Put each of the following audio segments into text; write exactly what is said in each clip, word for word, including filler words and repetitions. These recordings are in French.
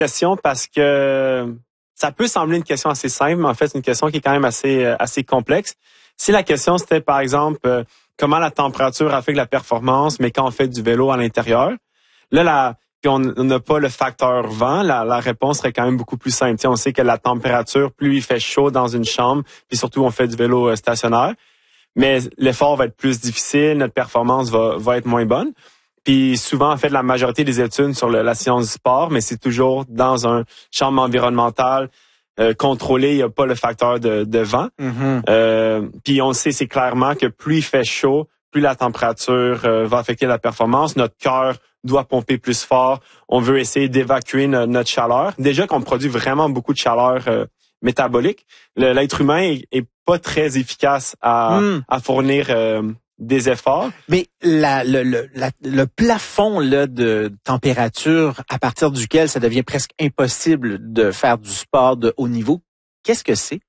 question parce que ça peut sembler une question assez simple, mais en fait, c'est une question qui est quand même assez assez complexe. Si la question c'était par exemple euh, comment la température affecte la performance, mais quand on fait du vélo à l'intérieur, là la puis on n'a pas le facteur vent, la, la réponse serait quand même beaucoup plus simple. Tu sais, on sait que la température, plus il fait chaud dans une chambre, puis surtout on fait du vélo euh, stationnaire, mais l'effort va être plus difficile, notre performance va va être moins bonne. Puis souvent, en fait, la majorité des études sur le, la science du sport, mais c'est toujours dans un chambre environnemental euh, contrôlé, il n'y a pas le facteur de, de vent. Mm-hmm. Euh, puis on le sait, c'est clairement que plus il fait chaud, plus la température euh, va affecter la performance. Notre cœur doit pomper plus fort. On veut essayer d'évacuer no- notre chaleur. Déjà qu'on produit vraiment beaucoup de chaleur euh, métabolique, le, l'être humain est, est pas très efficace à, Mm. à fournir euh, des efforts. Mais la, le, le, la, le plafond là, de température à partir duquel ça devient presque impossible de faire du sport de haut niveau, qu'est-ce que c'est?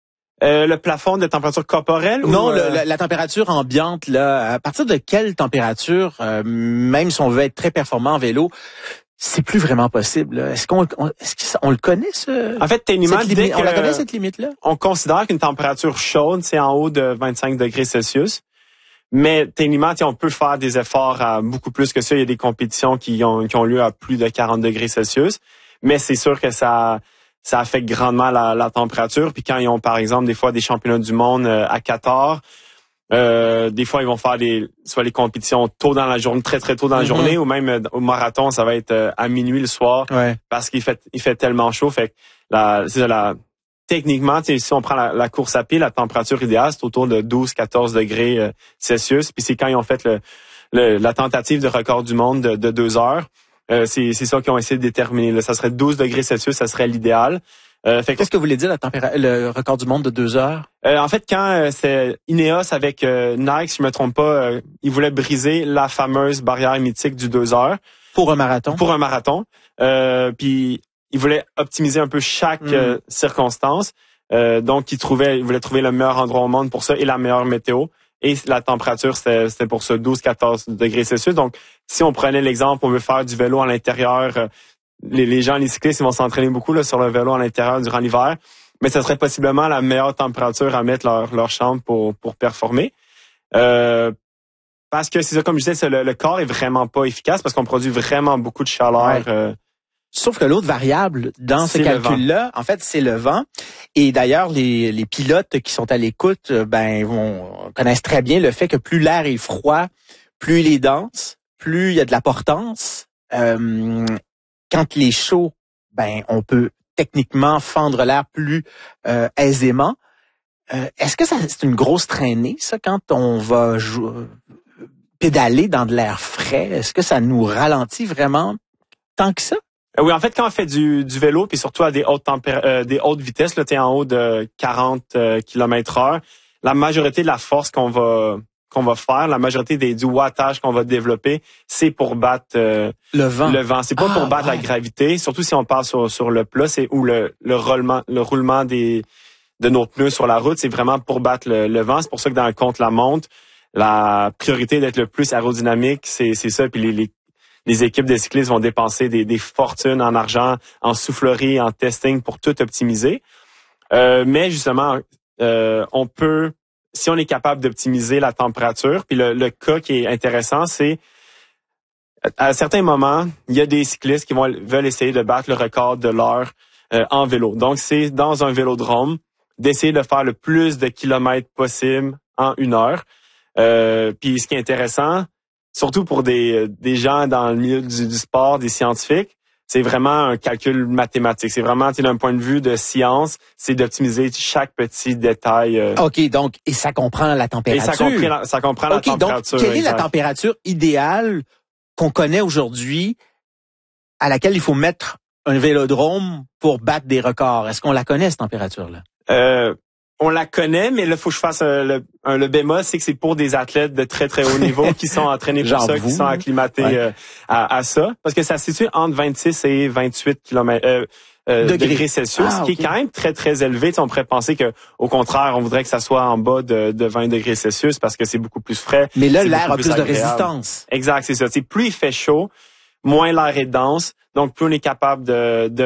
Euh, le plafond de température corporelle? Non, ou, le, euh... la, la température ambiante, là, à partir de quelle température, euh, même si on veut être très performant en vélo, c'est plus vraiment possible. Là. Est-ce qu'on on, est-ce qu'on le connaît, ce, En fait, techniquement, cette dès limite, que, on la connaît, cette limite-là? On considère qu'une température chaude, c'est en haut de vingt-cinq degrés Celsius. Mais techniquement, on peut faire des efforts à beaucoup plus que ça. Il y a des compétitions qui ont, qui ont lieu à plus de quarante degrés Celsius. Mais c'est sûr que ça... ça affecte grandement la, la température. Puis quand ils ont, par exemple, des fois des championnats du monde euh, à Qatar, euh, des fois ils vont faire des soit les compétitions tôt dans la journée, très très tôt dans la Mm-hmm. journée, ou même euh, au marathon, ça va être euh, à minuit le soir, Ouais. parce qu'il fait il fait tellement chaud. Fait que la, c'est ça, la techniquement, si on prend la, la course à pied, la température idéale c'est autour de douze à quatorze degrés euh, Celsius. Puis c'est quand ils ont fait le, le la tentative de record du monde de, de deux heures. Euh, c'est, c'est ça qu'ils ont essayé de déterminer. Là. Ça serait douze degrés Celsius, ça serait l'idéal. Euh, fait que, Qu'est-ce que vous voulez dire, la température, le record du monde de deux heures? euh, en fait, quand euh, c'est Ineos avec euh, Nike, si je me trompe pas, euh, ils voulaient briser la fameuse barrière mythique du deux heures. Pour un marathon? Pour un marathon. Euh, puis ils voulaient optimiser un peu chaque Mm. euh, circonstance. Euh, donc, ils trouvaient, ils voulaient trouver le meilleur endroit au monde pour ça et la meilleure météo. Et la température, c'était, c'était pour ça douze à quatorze degrés Celsius. Donc, si on prenait l'exemple, on veut faire du vélo à l'intérieur, euh, les, les gens, les cyclistes, ils vont s'entraîner beaucoup là, sur le vélo à l'intérieur durant l'hiver, mais ce serait possiblement la meilleure température à mettre leur, leur chambre pour, pour performer. Euh, parce que c'est ça, comme je disais, c'est le, le corps est vraiment pas efficace parce qu'on produit vraiment beaucoup de chaleur. Ouais. Euh, Sauf que l'autre variable dans ce C'est le calcul-là, en fait, c'est le vent. Et d'ailleurs, les, les pilotes qui sont à l'écoute, ben, vont, connaissent très bien le fait que plus l'air est froid, plus il est dense, plus il y a de la portance. Euh, quand il est chaud, ben, on peut techniquement fendre l'air plus euh, aisément. Euh, est-ce que ça, c'est une grosse traînée, ça, quand on va jou- pédaler dans de l'air frais? Est-ce que ça nous ralentit vraiment tant que ça? Oui, en fait, quand on fait du, du vélo, puis surtout à des hautes tempér- euh, des hautes vitesses, là, t'es en haut de quarante euh, kilomètres heure, la majorité de la force qu'on va qu'on va faire, la majorité des, du wattage qu'on va développer, c'est pour battre euh, Le vent. le vent. C'est pas Ah, pour battre ouais. la gravité, surtout si on part sur sur le plat, c'est où le le roulement le roulement des de nos pneus sur la route, c'est vraiment pour battre le, le vent. C'est pour ça que dans le contre-la-montre, la priorité d'être le plus aérodynamique, c'est c'est ça. Puis les, les les équipes de cyclistes vont dépenser des, des fortunes en argent, en soufflerie, en testing pour tout optimiser. Euh, mais justement, euh, on peut, si on est capable d'optimiser la température, puis le, le cas qui est intéressant, c'est à certains moments, il y a des cyclistes qui vont veulent essayer de battre le record de l'heure euh, en vélo. Donc, c'est dans un vélodrome d'essayer de faire le plus de kilomètres possible en une heure. Euh, puis ce qui est intéressant, surtout pour des, des gens dans le milieu du, du sport, des scientifiques, c'est vraiment un calcul mathématique. C'est vraiment, tu sais, d'un point de vue de science, c'est d'optimiser chaque petit détail. Euh, OK, donc, et ça comprend la et température. ça comprend la, ça comprend la OK, donc, température. quelle est la exact. température idéale qu'on connaît aujourd'hui à laquelle il faut mettre un vélodrome pour battre des records? Est-ce qu'on la connaît, cette température-là? Euh, on la connaît, mais là, il faut que je fasse euh, le, un, le bémol, c'est que c'est pour des athlètes de très, très haut niveau qui sont entraînés pour Genre ça, vous. qui sont acclimatés Ouais. euh, à, à ça. Parce que ça se situe entre vingt-six et vingt-huit kilomètres, euh, euh, Degrés. degrés Celsius, Ah, qui ok. est quand même très, très élevé. Tu sais, on pourrait penser que, au contraire, on voudrait que ça soit en bas de, de vingt degrés Celsius parce que c'est beaucoup plus frais. Mais là, c'est l'air beaucoup a plus de agréable. résistance. Exact, c'est ça. Tu sais, plus il fait chaud, moins l'air est dense. Donc, plus on est capable de, de